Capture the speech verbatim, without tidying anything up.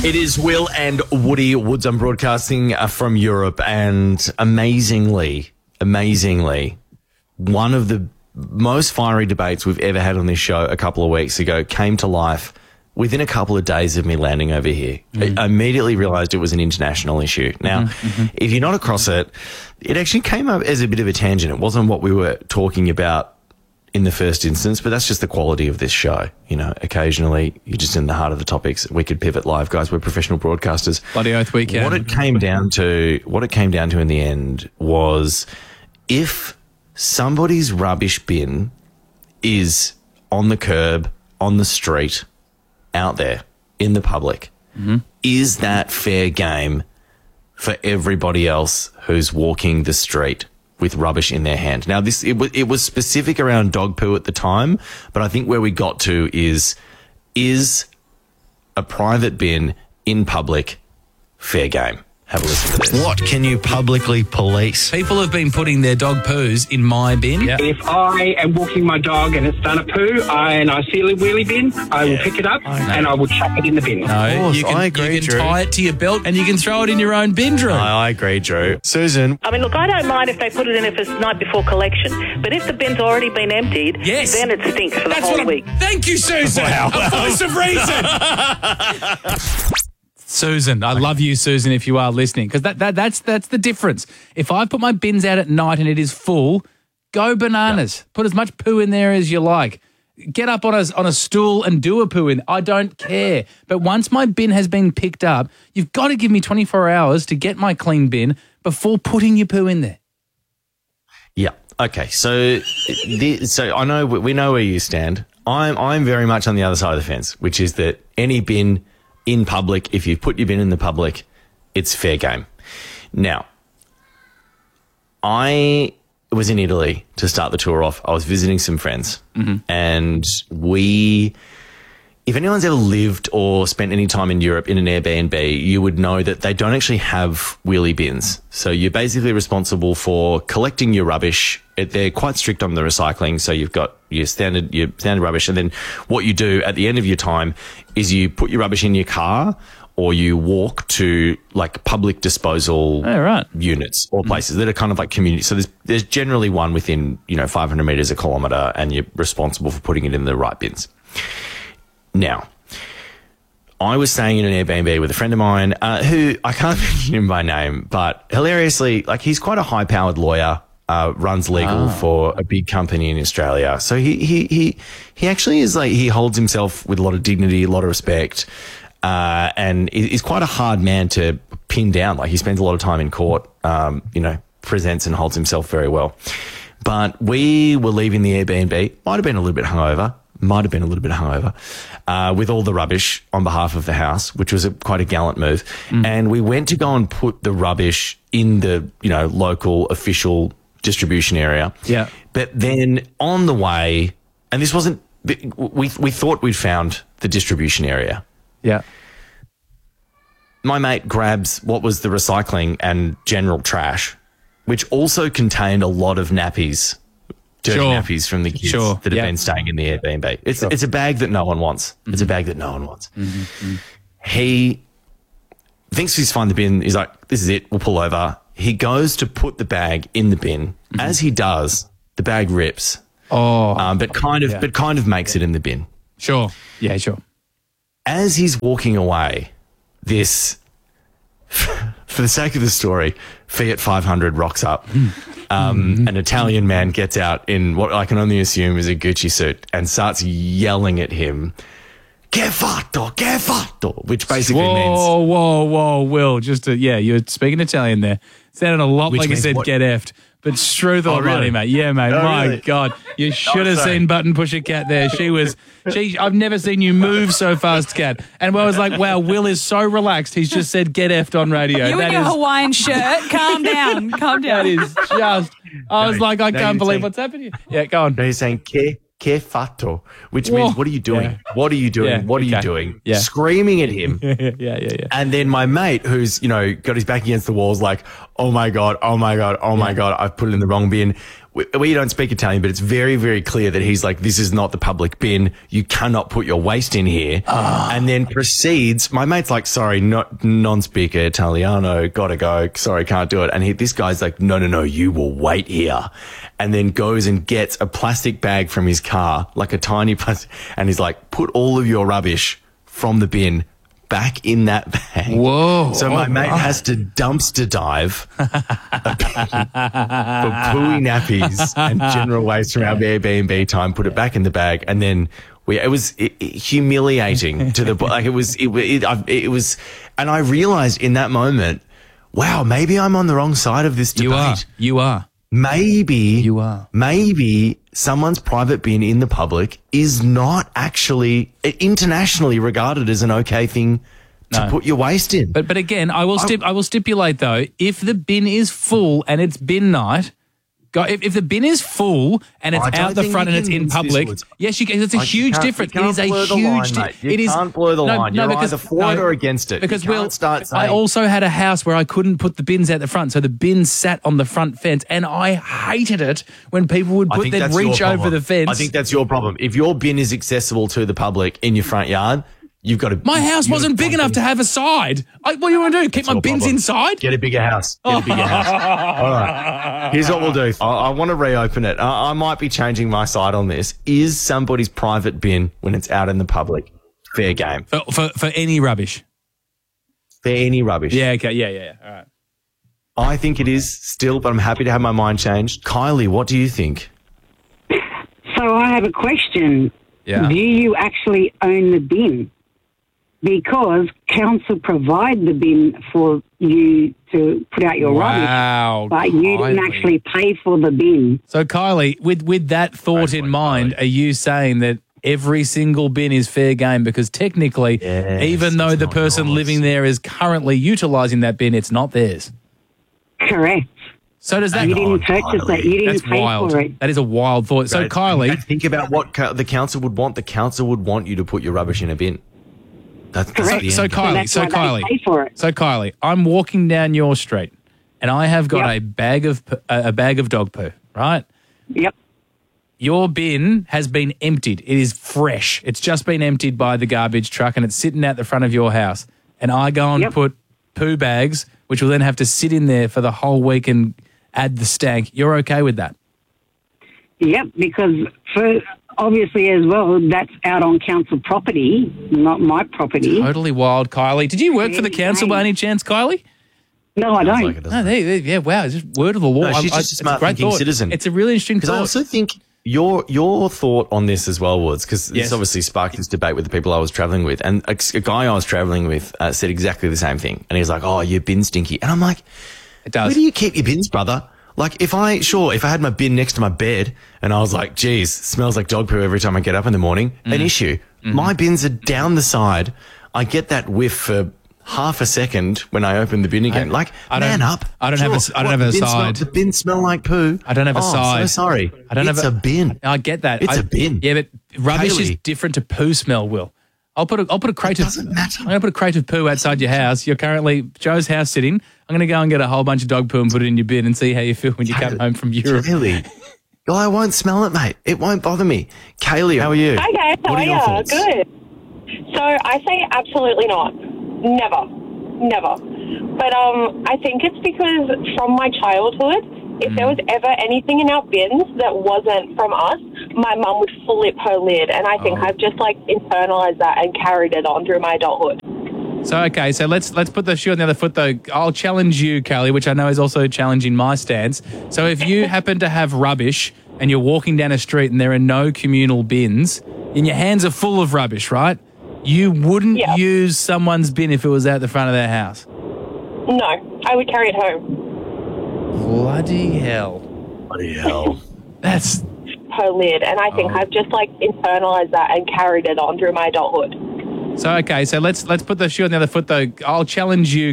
It is Will and Woody Woods. I'm broadcasting uh, from Europe, and amazingly, amazingly, one of the most fiery debates we've ever had on this show a couple of weeks ago came to life within a couple of days of me landing over here. Mm. I immediately realised it was an international issue. Now, mm-hmm. if you're not across it, it actually came up as a bit of a tangent. It wasn't what we were talking about in the first instance, but that's just the quality of this show. You know, occasionally you're just in the heart of the topics. We could pivot live, guys. We're professional broadcasters. Bloody oath we can. What it came down to, what it came down to in the end was if somebody's rubbish bin is on the curb, on the street, out there in the public, mm-hmm. is that fair game for everybody else who's walking the street with rubbish in their hand? Now, this it was it was specific around dog poo at the time, but I think where we got to is is a private bin in public fair game? Have a listen to this. What can you publicly police? People have been putting their dog poos in my bin. Yeah. If I am walking my dog and it's done a poo I, and I see a wheelie bin, I will yeah. pick it up I and I will chuck it in the bin. No, course, you can, I agree, you can Drew. tie it to your belt and you can throw it in your own bin, Drew. I, I agree, Drew. Susan? I mean, look, I don't mind if they put it in if it's night before collection, but if the bin's already been emptied, yes. then it stinks for the That's whole what week. Thank you, Susan. Wow. A voice of reason. Susan, I love you, Susan, if you are listening, because that, that that's that's the difference. If I put my bins out at night and it is full, go bananas. Yep. Put as much poo in there as you like. Get up on a, on a stool and do a poo in. I don't care. But once my bin has been picked up, you've got to give me twenty-four hours to get my clean bin before putting your poo in there. Yeah. Okay. So, the, so I know we know where you stand. I'm I'm very much on the other side of the fence, which is that any bin in public, if you put your bin in the public, it's fair game. Now, I was in Italy to start the tour off. I was visiting some friends, mm-hmm. and we, if anyone's ever lived or spent any time in Europe in an Airbnb, you would know that they don't actually have wheelie bins. So you're basically responsible for collecting your rubbish. They're quite strict on the recycling. So you've got your standard, your standard rubbish. And then what you do at the end of your time is you put your rubbish in your car or you walk to like public disposal oh, right. units or places mm. that are kind of like community. So there's, there's generally one within, you know, five hundred meters a kilometre, and you're responsible for putting it in the right bins. Now, I was staying in an Airbnb with a friend of mine uh, who I can't mention him by name, but hilariously, like he's quite a high-powered lawyer, uh, runs legal oh. for a big company in Australia. So he he he he actually is like he holds himself with a lot of dignity, a lot of respect, uh, and is quite a hard man to pin down. Like he spends a lot of time in court, um, you know, presents and holds himself very well. But we were leaving the Airbnb, might have been a little bit hungover. Might have been a little bit hungover, uh, with all the rubbish on behalf of the house, which was a, quite a gallant move. Mm. And we went to go and put the rubbish in the, you know, local official distribution area. Yeah. But then on the way, and this wasn't, we, we thought we'd found the distribution area. Yeah. My mate grabs what was the recycling and general trash, which also contained a lot of nappies. Dirty sure. nappies from the kids sure. that have yep. been staying in the Airbnb. It's sure. it's a bag that no one wants. Mm-hmm. It's a bag that no one wants. Mm-hmm. He thinks he's found the bin. He's like, this is it. We'll pull over. He goes to put the bag in the bin. Mm-hmm. As he does, the bag rips. Oh, um, but kind of, yeah. but kind of makes it in the bin. Sure. Yeah, sure. As he's walking away, this, for the sake of the story, Fiat five hundred rocks up. Um, mm-hmm. An Italian man gets out in what I can only assume is a Gucci suit and starts yelling at him, "Che fatto, che fatto," which basically whoa, means... Whoa, whoa, whoa, Will, just to, yeah, you're speaking Italian there. Sounded a lot like you said, what? Get effed. But Struth or oh, really? money, mate. Yeah, mate. Oh, My really? God. You should have seen Button push a cat there. She was, she, I've never seen you move so fast, Cat. And I was like, wow, Will is so relaxed. He's just said, get effed on radio. You that in your is, Hawaiian shirt. Calm down. Calm down. That is just, I was no, like, I no, can't believe saying, what's happening. Yeah, go on. No, he's saying, che, che fatto, which Whoa. means, what are you doing? Yeah. What are you doing? Yeah, what are okay. you doing? Yeah. Screaming at him. yeah, yeah, yeah, yeah. And then my mate, who's, you know, got his back against the walls, like, oh my God, oh my God, oh my yeah. God, I've put it in the wrong bin. we, we don't speak Italian, but it's very, very clear that he's like, this is not the public bin. You cannot put your waste in here. Oh. And then proceeds. My mate's like, sorry, not non-speaker Italiano. Gotta go. Sorry, can't do it. And he, this guy's like, no, no, no, you will wait here. And then goes and gets a plastic bag from his car, like a tiny plastic, and he's like, put all of your rubbish from the bin back in that bag. Whoa. So my Oh, mate right. has to dumpster dive for pooey nappies and general waste from our Airbnb time, put it back in the bag, and then we, it was it, it, humiliating to the, like it was, it, it, I- it was, and I realized in that moment, wow, maybe I'm on the wrong side of this debate. You are. You are. Maybe You are. Maybe someone's private bin in the public is not actually internationally regarded as an okay thing to No. put your waste in. But but again, I will stip, I will stipulate though, if the bin is full and it's bin night, go, if, if the bin is full and it's I don't out the think front you and it's can in use this, public, Woods. yes, you can. It's a Like, you huge can't- difference. you It is can't a blur the huge. line, di- mate. You it is can't blur the line. You're either for it or against it. You Because can't Will, start I saying- also had a house where I couldn't put the bins out the front, so the bins sat on the front fence, and I hated it when people would I put think they'd that's your reach over problem. the fence. I think that's your problem. If your bin is accessible to the public in your front yard, you've got to. My house wasn't big enough to have a side. I, what do you want to do? Keep my your bins problem. inside? Get a bigger house. Get a bigger house. All right. Here's what we'll do. I, I want to reopen it. I, I might be changing my side on this. Is somebody's private bin when it's out in the public fair game For, for for any rubbish. for any rubbish? Yeah. Okay. Yeah. Yeah. yeah. All right. I think it is still, but I'm happy to have my mind changed. Kylie, what do you think? So I have a question. Yeah. Do you actually own the bin? Because council provide the bin for you to put out your Wow, rubbish, but you didn't Kylie. actually pay for the bin. So, Kylie, with with that thought in mind, are you saying that every single bin is fair game? Because technically, Yes, even though it's the not person yours. living there is currently utilising that bin, it's not theirs. Correct. So does that? You didn't on, purchase Kylie. it. You didn't That's pay wild. for it. That is a wild thought. So, Right. Kylie, And think about what co- the council would want. The council would want you to put your rubbish in a bin. That's, that's Correct. the so end. Kylie, that's so why they Kylie, pay for it. so Kylie, I'm walking down your street, and I have got Yep. a bag of p- a a bag of dog poo, right? Yep. Your bin has been emptied. It is fresh. It's just been emptied by the garbage truck and it's sitting out the front of your house. And I go and Yep. put poo bags, which will then have to sit in there for the whole week and add the stank. You're okay with that? Yep, because for obviously as well, that's out on council property, not my property. Totally wild, Kylie. Did you work for the council by any chance, Kylie? No, I don't. Like it doesn't. No, they, they, yeah, wow. It's just word of the law. No, she's I- I- just a it's smart great thinking thought. citizen. It's a really interesting Because I thought. also think your your thought on this as well, Woods, because Yes. this obviously sparked this debate with the people I was traveling with, and a, a guy I was traveling with uh, said exactly the same thing, and he's like, "Oh, your bin's stinky," and I'm like, It does. "Where do you keep your bins, brother?" Like, if I sure if I had my bin next to my bed, and I was like, "Geez, smells like dog poo every time I get up in the morning," Mm. an issue. Mm-hmm. My bins are down the side. I get that whiff for half a second when I open the bin again. like, I don't- man up. I don't have a s- I don't have a the bin smell- side. the bin smell like poo. I don't have a oh, side. So sorry. I don't it's have a, bin. I get that. It's I- a bin. Yeah, but rubbish is Kaylee. different to poo smell, Will. I'll put a I'll put a crate of doesn't matter. I'm gonna put a crate of poo outside your house. You're currently Joe's house sitting. I'm gonna go and get a whole bunch of dog poo and put it in your bin and see how you feel when you come home from Europe. Kaylee. Well, I won't smell it, mate. It won't bother me. Kaylee, how are you? Hi guys, how What are are your you? thoughts? Good. So I say absolutely not. Never. Never. But um, I think it's because from my childhood, if there was ever anything in our bins that wasn't from us, my mum would flip her lid. And I think I've just like internalized that and carried it on through my adulthood. So okay, so let's let's put the shoe on the other foot though. I'll challenge you, Kelly, which I know is also challenging my stance. So if you happen to have rubbish and you're walking down a street and there are no communal bins and your hands are full of rubbish, right? You wouldn't Yeah. use someone's bin if it was out the front of their house. No, I would carry it home. Bloody hell. Bloody hell. That's Her lid. And I think I've just like internalized that and carried it on through my adulthood. so okay, so let's let's put the shoe on the other foot though. I'll challenge you,